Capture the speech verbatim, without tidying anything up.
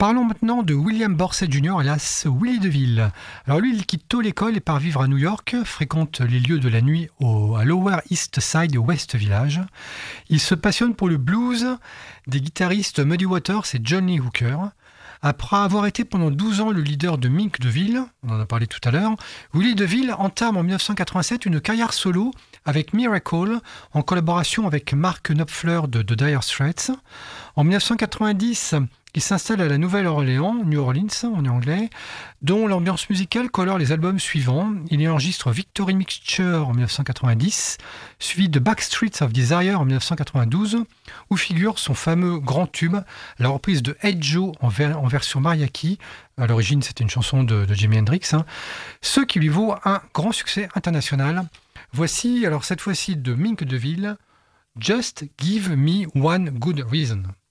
Parlons maintenant de William Borset junior, alias Willie DeVille. Alors lui, il quitte tôt l'école et part vivre à New York, fréquente les lieux de la nuit au, à Lower East Side et West Village. Il se passionne pour le blues des guitaristes Muddy Waters et John Lee Hooker. Après avoir été pendant douze ans le leader de Mink DeVille, on en a parlé tout à l'heure, Willie DeVille entame en dix-neuf cent quatre-vingt-sept une carrière solo avec Miracle en collaboration avec Mark Knopfler de The Dire Straits. En dix-neuf cent quatre-vingt-dix, il s'installe à la Nouvelle-Orléans, New Orleans en anglais, dont l'ambiance musicale colore les albums suivants. Il y enregistre Victory Mixture en dix-neuf cent quatre-vingt-dix, suivi de Backstreets of Desire en dix-neuf cent quatre-vingt-douze, où figure son fameux grand tube, la reprise de Hey Joe en, ver- en version mariachi. À l'origine, c'était une chanson de, de Jimi Hendrix, hein, ce qui lui vaut un grand succès international. Voici, alors cette fois-ci de Mink DeVille, Just Give Me One Good Reason.